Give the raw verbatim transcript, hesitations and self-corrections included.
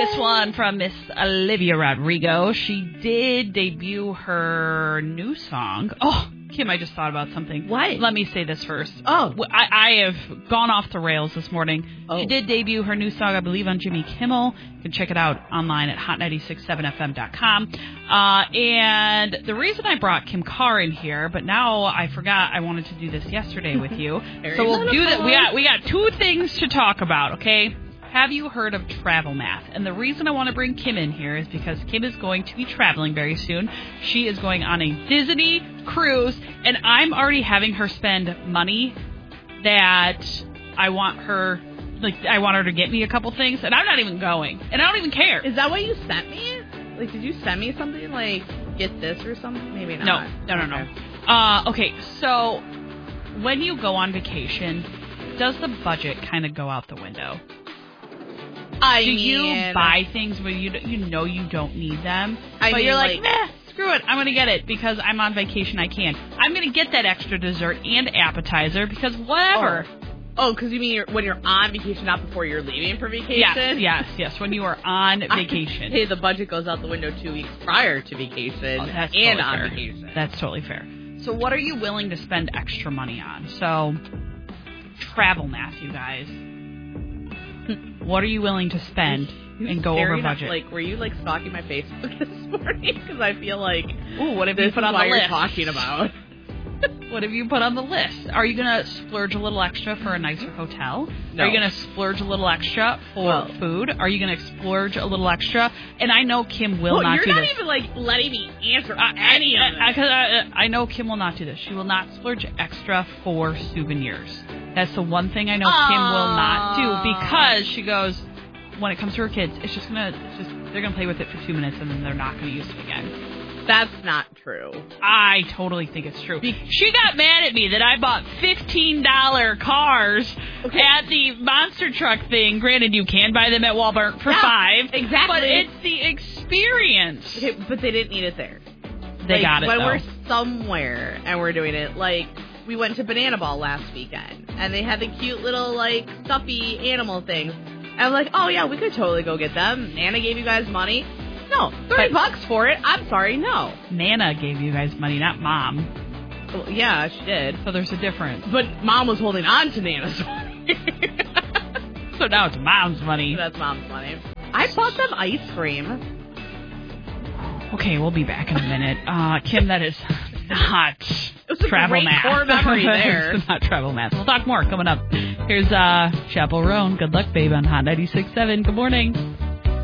latest one from Miss Olivia Rodrigo. She did debut her new song. Oh, Kim, I just thought about something. What? Let me say this first. Oh. I, I have gone off the rails this morning. Oh. She did debut her new song, I believe, on Jimmy Kimmel. You can check it out online at hot nine six seven f m dot com. Uh, and the reason I brought Kim Carr in here, but now I forgot I wanted to do this yesterday with you. So we'll do that. We got, we got two things to talk about, okay? Have you heard of Travel Math? And the reason I want to bring Kim in here is because Kim is going to be traveling very soon. She is going on a Disney cruise, and I'm already having her spend money that I want her, like, I want her to get me a couple things, and I'm not even going, and I don't even care. Is that what you sent me? Like, did you send me something, like, get this or something? Maybe not. No, no, no, no. Uh, okay, so when you go on vacation, does the budget kind of go out the window? I Do mean, you buy things when you you know you don't need them, I but mean, you're like, like, meh, screw it, I'm going to get it because I'm on vacation, I can. I'm going to get that extra dessert and appetizer because whatever. Oh, because you mean you're, when you're on vacation, not before you're leaving for vacation? Yes, yes, yes, when you are on vacation. Hey, the budget goes out the window two weeks prior to vacation Oh, that's and totally on fair. vacation. That's totally fair. So what are you willing to spend extra money on? So, Travel Math, you guys. What are you willing to spend and go over budget? Like, were you like stalking my Facebook this morning? Because I feel like, ooh, what have this you put is on what the you're list? talking about. What have you put on the list? Are you going to splurge a little extra for a nicer hotel? No. Are you going to splurge a little extra for Well, food? Are you going to splurge a little extra? And I know Kim will well, not you're do not this. even like letting me answer I, any I, of I, it. I, I, I know Kim will not do this. She will not splurge extra for souvenirs. That's the one thing I know Kim will not do because she goes, when it comes to her kids, it's just gonna, it's just they're gonna play with it for two minutes and then they're not gonna use it again. That's not true. I totally think it's true. She got mad at me that I bought fifteen dollar cars Okay. at the monster truck thing. Granted, you can buy them at Walmart for Yeah, five. exactly. But it's the experience. Okay, but they didn't need it there. They like, got it, when though. we're somewhere and we're doing it, like we went to Banana Ball last weekend and they had the cute little like stuffy animal things. And I'm like, oh yeah, we could totally go get them. Nana gave you guys money. No, thirty But- bucks for it. I'm sorry, no. Nana gave you guys money, not Mom. Well, yeah, she did. So there's a difference. But Mom was holding on to Nana's money. So now it's Mom's money. That's Mom's money. I bought them ice cream. Okay, we'll be back in a minute. Uh, Kim, that is not was a travel great math. core memory there. It's not travel math. We'll talk more coming up. Here's uh, Chappell Roan. Good luck, babe, on Hot ninety-six point seven. Good morning.